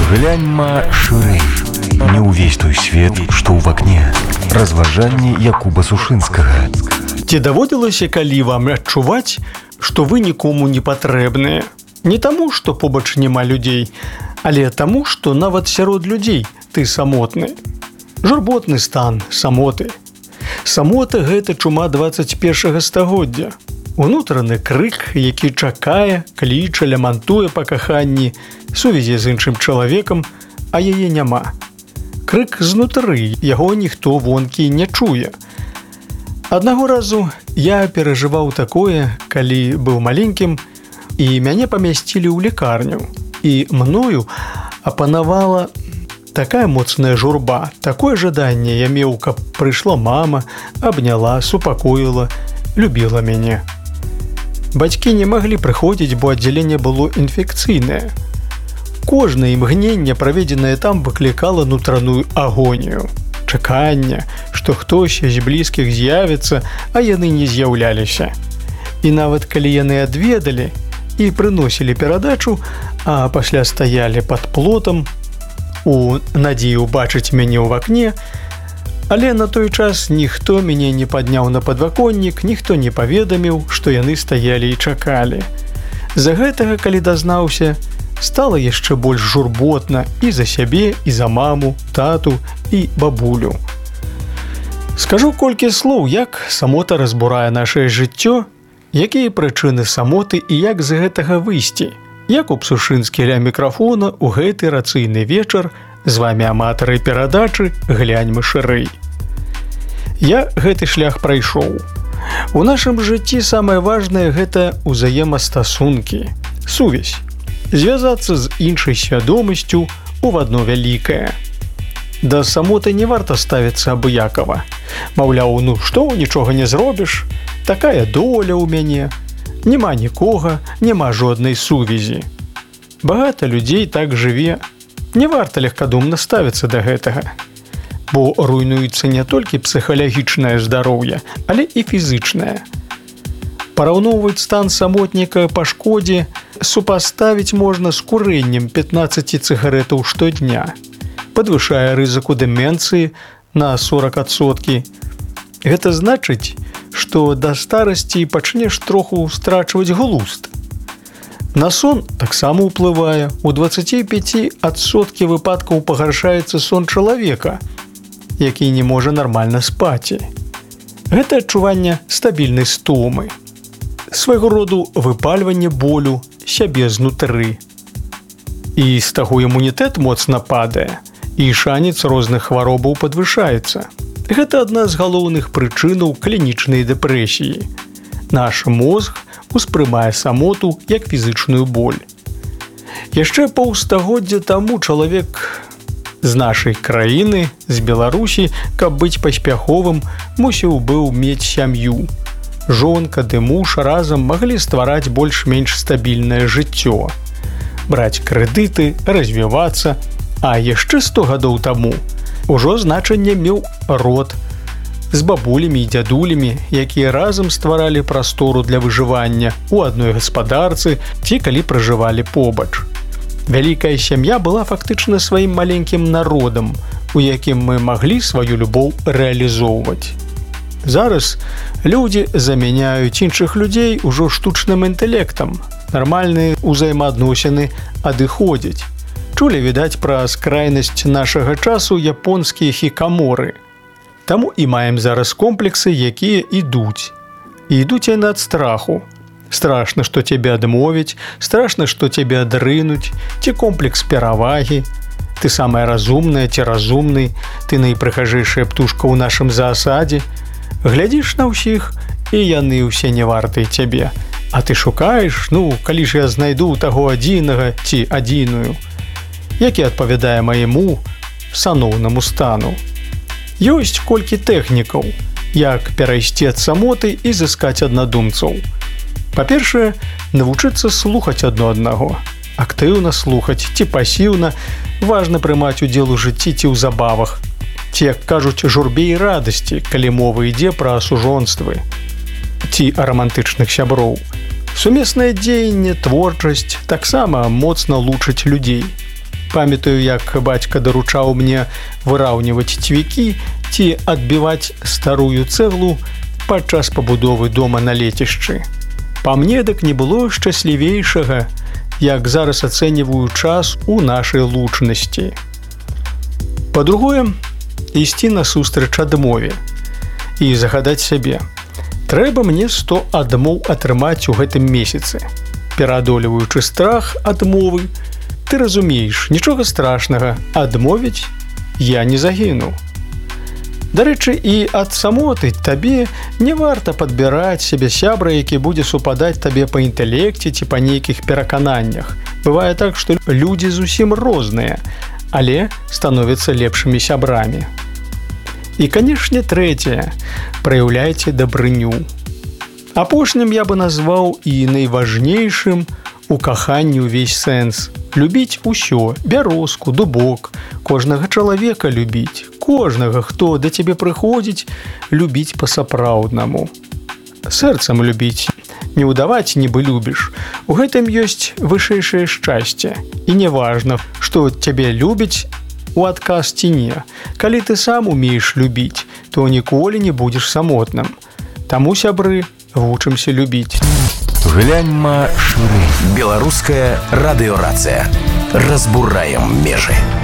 Гляньма шырэй. Не ўвесь той свет, што ў вакне. Разважанні Якуба Сушынскага. Ці даводзілася калі вам адчуваць, што вы нікому не патрэбныя? Не таму, што побач няма людзей, але таму, што нават сярод людзей ты самотны. Журботны стан самоты. Самота – гэта чума 21 стагоддзя. Унутраны крык, які чакае, кліча, лямантуе па каханні, сувязі з іншым чалавекам, а яе няма. Крык знутры, яго ніхто вонкі не чуе. Аднаго разу я перажываў такое, калі быў маленькім, і мяне памясцілі ў лекарню. І мною апанавала такая моцная журба, такое жаданне я меў, каб прыйшла мама, абняла, супакоіла, любіла мяне. Бацькі не маглі прыходзіць, бо аддзяленне было інфекцыйнае. Кожнае імгненне, праведзенае там, выклікала нутраную агонію. Чаканне, што хтось з блізкіх з'явіцца, а яны не з'яўляліся. І нават калі яны адведалі і прыносілі перадачу, а пасля стаялі пад плотам, у надзеі ўбачыць мяне ў вакне, але на той час ніхто мяне не падняў на падваконнік, ніхто не паведаміў, што яны стаялі і чакалі. З-за гэтага, калі дазнаўся, стала яшчэ больш журботна і за сябе, і за маму, тату і бабулю. Скажу колькі слоў, як самота разбурае нашае жыццё, якія прычыны самоты і як з гэтага выйсці. Якуб Сушынскі ля мікрафона ў гэты рацыйны вечар. З вамі аматары перадачы «Гляньма шырэй». Я гэты шлях прайшоў. У нашым жыцці самае важнае – гэта ўзаемастасункі, сувязь. Звязацца з іншай свядомасцю ў адно вялікае. Да самоты не варта ставіцца абыякава. Маўляў, ну што, нічога не зробіш? Такая доля ў мяне. Няма нікога, няма жоднай сувязі. Багата людзей так жыве. Не варта легкадумна ставіцца да гэтага. Бо руйнуецца не толькі псіхалагічнае здароўе, але і фізычнае. Параўноўваць стан самотніка па шкодзе супаставіць можна з курэннем 15 цыгарэтаў штодня. Падвышае рызыку дэмэнцыі на 40%. Гэта значыць, што да старасці пачнеш троху страчваць глузд. На сон таксама ўплывае. У 25% выпадкаў пагаршаецца сон чалавека, які не можа нармальна спаць. Гэта адчуванне стабільнай стомы. Свайго роду выпальванне болю сябе знутры. І з таго імунітэт моцна падае, і шанец розных хваробаў падвышаецца. Гэта адна з галоўных прычынаў клінічнай дэпрэсіі. Наш мозг успрымае самоту як фізычную боль. Яшчэ паўстагоддзя таму чалавек з нашай краіны, з Беларусі, каб быць паспяховым, мусіў быў мець сям'ю. Жонка ды муж разам маглі ствараць больш-менш стабільнае жыццё, браць крэдыты, развівацца, а яшчэ 100 гадоў таму ужо значэнне меў род з бабулямі і дзядулямі, якія разам стваралі прастору для выжывання ў адной гаспадарцы ці калі пражывалі побач. Вялікая сям'я была фактычна сваім маленькім народам, у якім мы маглі сваю любоў рэалізоўваць. Зараз людзі замяняюць іншых людзей ужо штучным інтэлектам. Нармальныя ўзаемаадносіны адыходзяць. Чулі, відаць, пра скрайнасць нашага часу японскія хікаморы. Таму і маем зараз комплексы, якія ідуць. І ідуць яны ад страху. Страшна, што цябе адмовяць, страшна, што цябе адрынуць, ці комплекс перавагі. Ты самая разумная ці разумны, ты найпрыгажэйшая птушка ў нашым заасадзе. Глядзіш на ўсіх, і яны ўсе не вартыя цябе. А ты шукаеш, ну, калі ж я знайду таго адзінага ці адзіную, які адпавядае майму саноўнаму стану. Ёсць колькі тэхнікаў, як перайсці ад самоты і зыскаць аднадумцаў. Па-першае, навучыцца слухаць адно аднаго. Актыўна слухаць ці пасіўна, важна прымаць удзел у жыцці ці ў забавах. Ці, як кажуць, журбе і радасці, калі мова ідзе пра сужонствы. Ці рамантычных сяброў. Сумеснае дзеянне, творчасць таксама моцна лучыць людзей. Памятаю, як бацька даручаў мне выраўніваць цвікі ці адбіваць старую цэглу падчас пабудовы дома на лецішчы. Па мне дык не было шчаслівейшага, як зараз ацэньваю час у нашай лучнасці. Па-другое, ісці насустрач адмове і загадаць сябе. Трэба мне 100 адмоў атрымаць у гэтым месяцы. Пераадолеваючы страх адмовы, ты разумееш, нічога страшнага, адмовіць я не загіну. Дарэчы, і ад самоты табе не варта падбіраць сябе сябра, які будзе супадаць табе па інтэлекце ці па нейкіх перакананнях. Бывае так, што людзі зусім розныя, але становяцца лепшымі сябрамі. І, канешне, трэцяе, праяўляйце дабрыню. Апошнім я бы назваў і найважнейшым у каханні ўвесь сэнс. Любіць усё, бярозку, дубок, кожнага чалавека любіць, кожнага, хто да цябе прыходзіць, любіць па-сапраўднаму. Сэрцам любіць, не ўдаваць нібы любіш. У гэтым ёсць вышэйшае шчасце. І не важна, што цябе любіць у адказ ці не. Калі ты сам умееш любіць, то ніколі не будзеш самотным. Таму, сябры, вучымся любіць. Гляньма шырэй. Беларуская радыёрацыя. Разбураем межы.